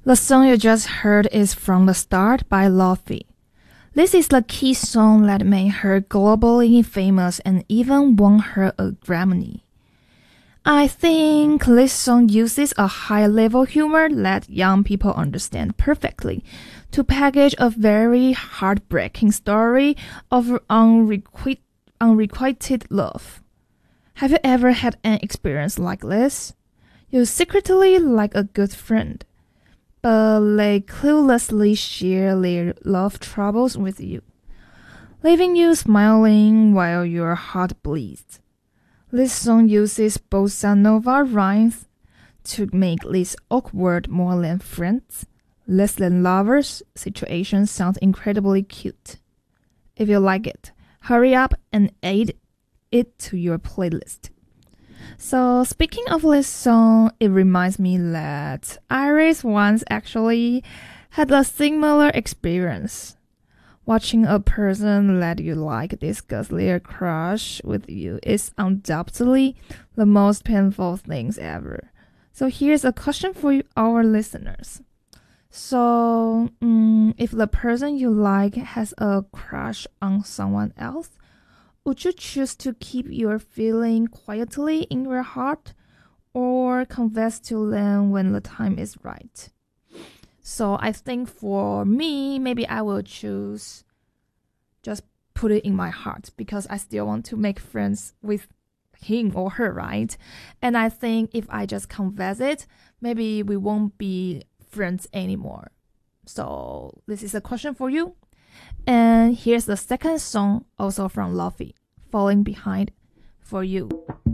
The song you just heard is From the Start by Lofi. This is the key song that made her globally famous and even won her a Grammy. I think this song uses a high-level humor that young people understand perfectly to package a very heartbreaking story of unrequited love. Have you ever had an experience like this? You secretly like a good friend, but they cluelessly share their love troubles with you, leaving you smiling while your heart bleeds. This song uses bossa nova rhymes to make this awkward more than friends, less than lovers situation sound incredibly cute. If you like it, hurry up and add it to your playlist. So speaking of this song, it reminds me that Iris once actually had a similar experience. Watching a person that you like discuss their crush with you is undoubtedly the most painful things ever. So here's a question for you, our listeners. So, if the person you like has a crush on someone else, would you choose to keep your feeling quietly in your heart or confess to them when the time is right? So I think for me, maybe I will choose just put it in my heart because I still want to make friends with him or her, right? And I think if I just confess it, maybe we won't be friends anymore. So this is a question for you. And here's the second song, also from Lofi, Falling Behind, for you.